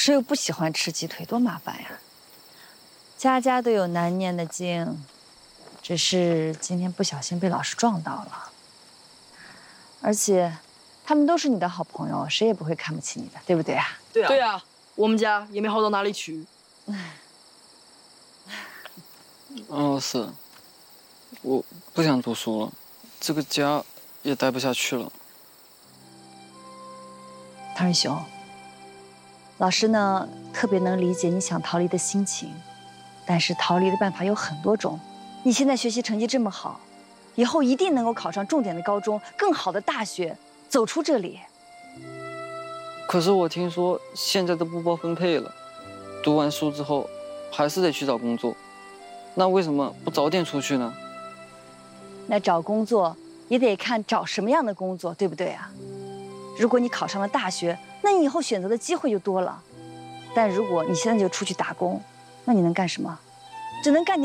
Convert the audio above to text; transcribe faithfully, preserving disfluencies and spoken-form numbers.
师又不喜欢吃鸡腿，多麻烦呀！家家都有难念的经，只是今天不小心被老师撞到了。而且，他们都是你的好朋友，谁也不会看不起你的，对不对啊？ 对啊，对啊，我们家也没好到哪里去。 嗯，老师，我不想读书了，这个家也待不下去了。 唐瑞雄，老师呢特别能理解你想逃离的心情，但是逃离的办法有很多种。你现在学习成绩这么好，以后一定能够考上重点的高中、更好的大学，走出这里。 可是我听说现在都不包分配了，读完书之后还是得去找工作，那为什么不早点出去呢？ 那找工作也得看找什么样的工作，对不对啊？如果你考上了大学，那你以后选择的机会就多了。但如果你现在就出去打工，那你能干什么？只能干点。